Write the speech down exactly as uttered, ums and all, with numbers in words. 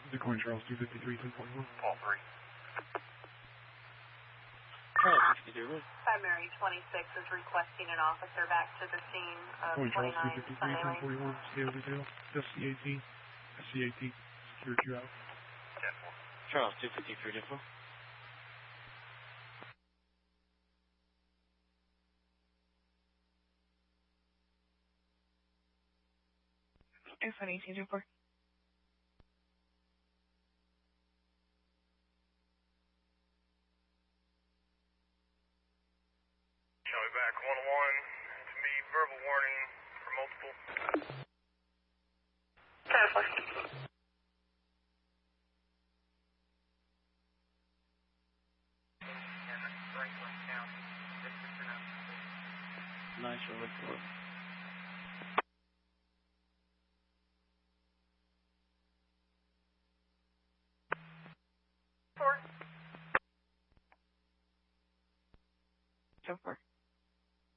DeCoin Charles two fifty-three, ten forty-one. Paul three. Charles fifty-three. Primary twenty-six is requesting an officer back to the scene of DeCoin Charles two twenty-nine fifty-three, Sunday ten Lane. forty-one. Scale detail. S C A T. S C A T. Secured you out. ten four. Charles two fifty-three, ten four. F one eighteen, ten four. Shall be back one one. To me, verbal warning for multiple. ten four. Nice one, report. Four. ten four.